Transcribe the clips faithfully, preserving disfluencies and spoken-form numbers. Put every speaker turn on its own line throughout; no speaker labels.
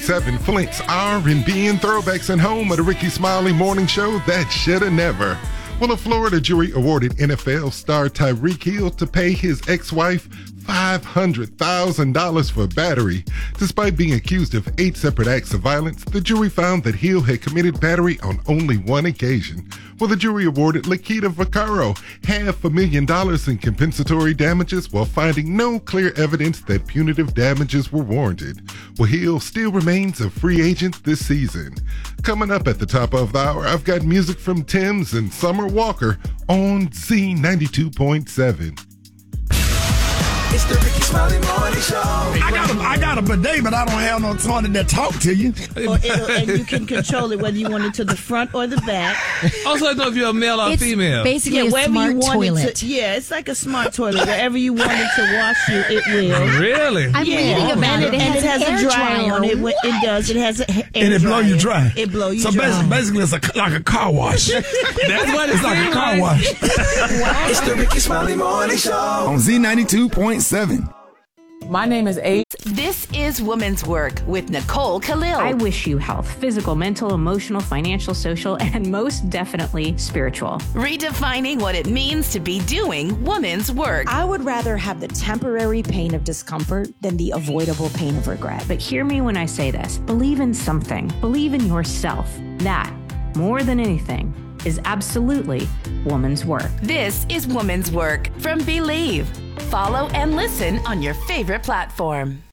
Seven Flint's R and B and throwbacks and home of the Ricky Smiley Morning Show that shoulda never. Well, a Florida jury awarded N F L star Tyreek Hill to pay his ex-wife five hundred thousand dollars for battery. Despite being accused of eight separate acts of violence, the jury found that Hill had committed battery on only one occasion. Well, the jury awarded Lakita Vaccaro half a million dollars in compensatory damages while finding no clear evidence that punitive damages were warranted. Well, Hill still remains a free agent this season. Coming up at the top of the hour, I've got music from Tim's and Summer Walker on Z ninety-two point seven.
It's the Ricky Smiley Morning Show.
I got a, I got a bidet, but I don't have no toilet that talk to you.
Or and you can control it whether you want it to the front or the back.
Also, I don't know if you're a male or
It's
female.
basically
Yeah,
a
wherever
smart
you want
toilet.
it to. Yeah, it's like a smart toilet. Wherever you want it to wash you, it will.
Really?
I'm
Yeah,
reading about
and
it. It
and
has,
it has
an
a
air
dryer on it.
What?
It does. It has a air
And it blow you dry.
It blow you
so
dry.
So basically, it's a, like a car wash.
That's what
It's like a car wash.
It's the Ricky Smiley Morning Show.
On Z ninety-two point seven.
My name is A.
This is Woman's Work with Nicole Khalil.
I wish you health, physical, mental, emotional, financial, social, and most definitely spiritual.
Redefining what it means to be doing woman's work.
I would rather have the temporary pain of discomfort than the avoidable pain of regret.
But hear me when I say this. Believe in something. Believe in yourself. That, more than anything, is absolutely woman's work.
This is Woman's Work from Believe. Follow and listen on your favorite platform.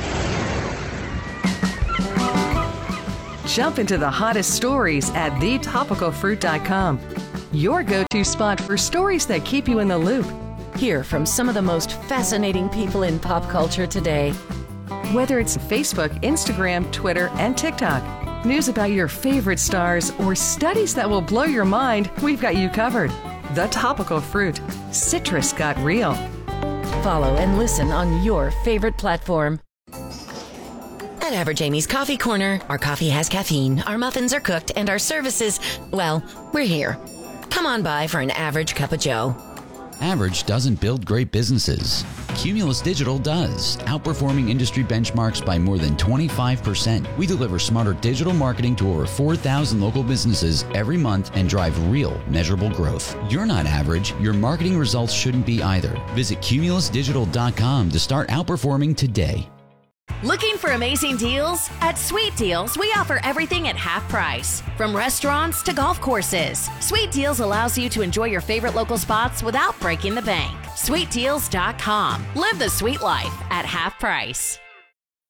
Jump into the hottest stories at the topical fruit dot com. Your go-to spot for stories that keep you in the loop.
Hear from some of the most fascinating people in pop culture today.
Whether it's Facebook, Instagram, Twitter, and TikTok, news about your favorite stars, or studies that will blow your mind, we've got you covered. The Topical Fruit. Citrus got real.
Follow and listen on your favorite platform. At Average Amy's Coffee Corner, our coffee has caffeine, our muffins are cooked, and our services, well, we're here. Come on by for an average cup of joe.
Average doesn't build great businesses. Cumulus Digital does, outperforming industry benchmarks by more than twenty-five percent. We deliver smarter digital marketing to over four thousand local businesses every month and drive real, measurable growth. You're not average. Your marketing results shouldn't be either. Visit cumulus digital dot com to start outperforming today.
Looking for amazing deals? At Sweet Deals, we offer everything at half price. From restaurants to golf courses, Sweet Deals allows you to enjoy your favorite local spots without breaking the bank. sweet deals dot com. Live the sweet life at half price.